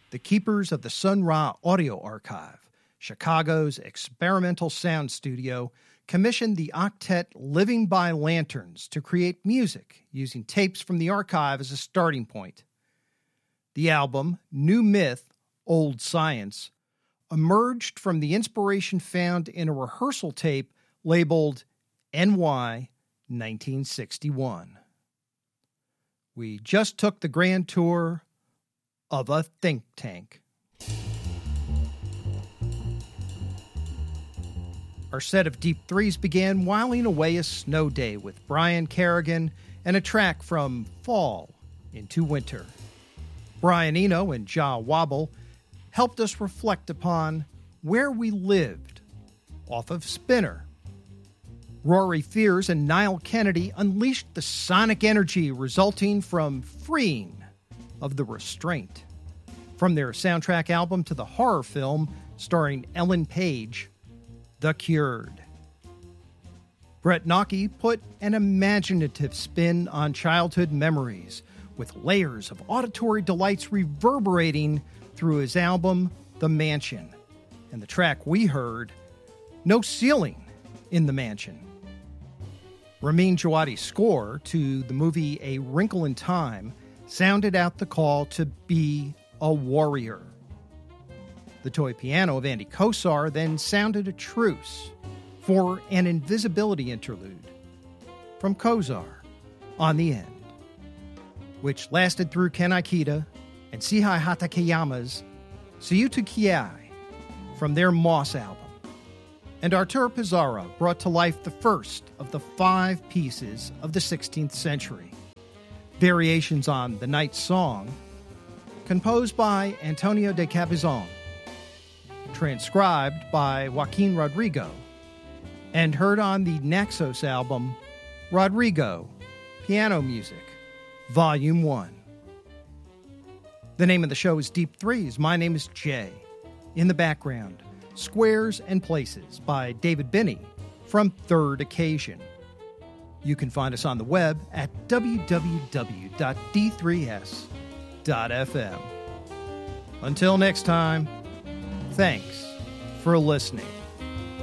the keepers of the Sun Ra Audio Archive, Chicago's experimental sound studio, commissioned the octet Living by Lanterns to create music using tapes from the archive as a starting point. The album, New Myth, Old Science, emerged from the inspiration found in a rehearsal tape labeled NY 1961. We just took the grand tour of a think tank. Our set of Deep Threes began whiling away a snow day with Brian Kerrigan and a track from Fall into Winter. Brian Eno and Ja Wobble helped us reflect upon where we lived off of Spinner. Rory Fears and Niall Kennedy unleashed the sonic energy resulting from freeing of the restraint. From their soundtrack album to the horror film starring Ellen Page, The Cured. Brett Nocky put an imaginative spin on childhood memories, with layers of auditory delights reverberating through his album, The Mansion, and the track we heard, No Ceiling in the Mansion. Ramin Djawadi's score to the movie A Wrinkle in Time sounded out the call to be a warrior. The toy piano of Andy Kosar then sounded a truce for an invisibility interlude from Kosar on the end, which lasted through Ken Ikeda and Seihei Hatakeyama's Suyutu Kiai from their Moss album. And Arturo Pizarro brought to life the first of the 5 pieces of the 16th century, variations on the Night Song, composed by Antonio de Cabizon, transcribed by Joaquin Rodrigo, and heard on the Naxos album, Rodrigo, Piano Music, Volume 1. The name of the show is Deep Threes. My name is Jay. In the background, Squares and Places by David Binney from Third Occasion. You can find us on the web at www.d3s.fm. Until next time, thanks for listening.